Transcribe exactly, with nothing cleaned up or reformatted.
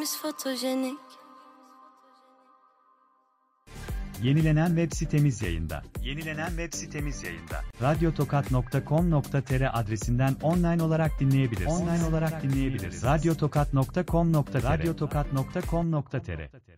Fotojenik. Yenilenen web sitemiz yayında. Yenilenen web sitemiz yayında. radyotokat nokta com nokta tr adresinden online olarak dinleyebilirsiniz. Online olarak dinleyebiliriz. radyotokat nokta com nokta tr radyotokat nokta com nokta tr